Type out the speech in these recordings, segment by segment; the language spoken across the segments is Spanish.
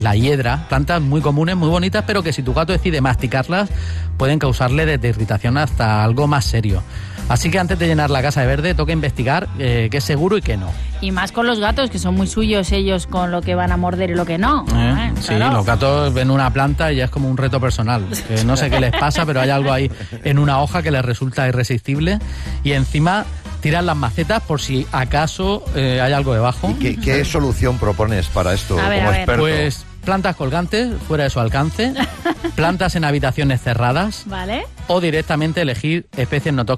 la hiedra, plantas muy comunes, muy bonitas, pero que si tu gato decide masticarlas, pueden causarle desde irritación hasta algo más serio. Así que antes de llenar la casa de verde, toca investigar qué es seguro y qué no. Y más con los gatos, que son muy suyos ellos con lo que van a morder y lo que no. Sí, claro. Los gatos ven una planta y ya es como un reto personal. Que no sé qué les pasa, pero hay algo ahí en una hoja que les resulta irresistible. Y encima tiran las macetas por si acaso hay algo debajo. ¿Y qué solución propones para esto A ver, como a ver. experto? Pues plantas colgantes, fuera de su alcance, plantas en habitaciones cerradas, ¿Vale? o directamente elegir especies no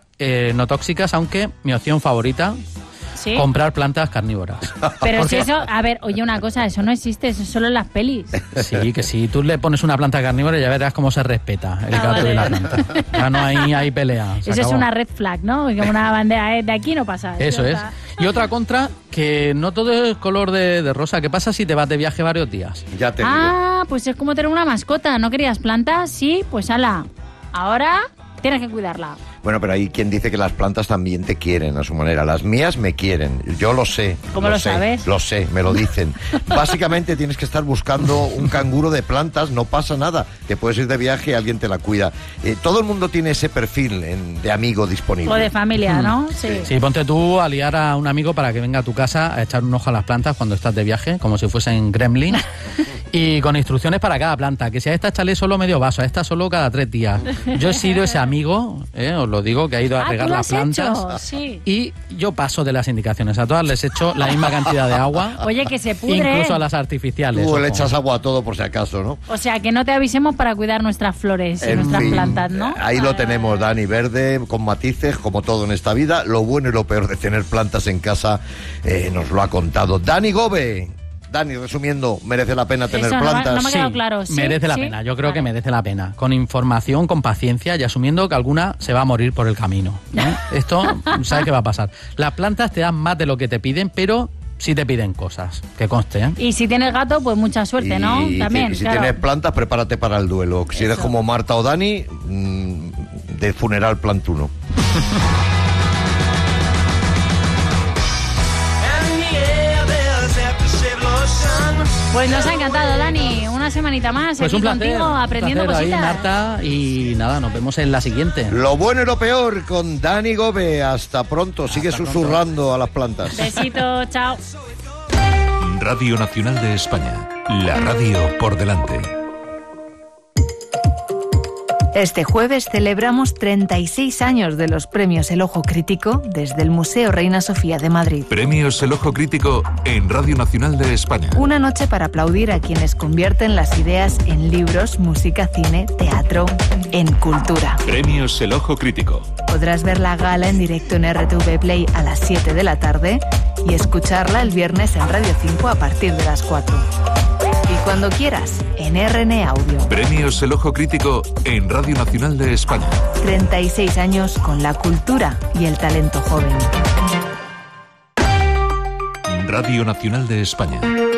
tóxicas, aunque mi opción favorita, Sí. comprar plantas carnívoras. Pero Porque- si eso, a ver, oye una cosa, eso no existe, eso es solo en las pelis. Sí, que si tú le pones una planta carnívora ya verás cómo se respeta el gato vale. y la planta. Ya no hay pelea. se Eso es acabó. una red flag, ¿no? Como una bandera, de aquí no pasa. Eso Ya es. está. Y otra contra, que no todo es color de rosa. ¿Qué pasa si te vas de viaje varios días? Ya te digo. Ah, pues es como tener una mascota. ¿No querías plantas? Sí, pues ala. Ahora tienes que cuidarla. Bueno, pero hay quien dice que las plantas también te quieren a su manera. Las mías me quieren. Yo lo sé. ¿Cómo lo sé, sabes? Lo sé, me lo dicen. Básicamente tienes que estar buscando un canguro de plantas, no pasa nada. Te puedes ir de viaje y alguien te la cuida. Todo el mundo tiene ese perfil de amigo disponible. O de familia, ¿no? Sí. Sí, ponte tú a liar a un amigo para que venga a tu casa a echar un ojo a las plantas cuando estás de viaje, como si fuesen gremlins. Y con instrucciones para cada planta, que si a esta échale solo medio vaso, a esta solo cada 3 días. Yo he sido ese amigo, os lo digo, que ha ido a regar ¿tú lo las has plantas. hecho? Sí. Y yo paso de las indicaciones. A todas les echo la misma cantidad de agua. Oye, que se pudre. Incluso a las artificiales. Tú le ojo. echas agua a todo por si acaso, ¿no? O sea, que no te avisemos para cuidar nuestras flores y En nuestras fin, plantas, ¿no? Ahí lo tenemos, Dani, verde, con matices, como todo en esta vida. Lo bueno y lo peor de tener plantas en casa nos lo ha contado Dani Gobe. Dani, resumiendo, ¿merece la pena tener Eso, no me- plantas? no me ha quedado claro. ¿Sí? Merece la ¿Sí? pena, yo creo Vale. que merece la pena. Con información, con paciencia y asumiendo que alguna se va a morir por el camino. Esto, ¿sabes qué va a pasar? Las plantas te dan más de lo que te piden, pero sí te piden cosas, que conste, ¿eh? Y si tienes gato, pues mucha suerte, ¿no? También, y si claro. tienes plantas, prepárate para el duelo. Si eres Eso. como Marta o Dani, de funeral plantuno. Pues nos ha encantado, Dani. Una semanita más Pues aquí un placer, contigo, aprendiendo un placer cositas. ahí, Marta, y nada, nos vemos en la siguiente. Lo bueno y lo peor con Dani Gobe. Hasta pronto. Sigue susurrando a las plantas. Besito, chao. Radio Nacional de España. La radio por delante. Este jueves celebramos 36 años de los premios El Ojo Crítico desde el Museo Reina Sofía de Madrid. Premios El Ojo Crítico en Radio Nacional de España. Una noche para aplaudir a quienes convierten las ideas en libros, música, cine, teatro, en cultura. Premios El Ojo Crítico. Podrás ver la gala en directo en RTV Play a las 7 de la tarde y escucharla el viernes en Radio 5 a partir de las 4. Y cuando quieras, en RN Audio. Premios El Ojo Crítico en Radio Nacional de España. 36 años con la cultura y el talento joven. Radio Nacional de España.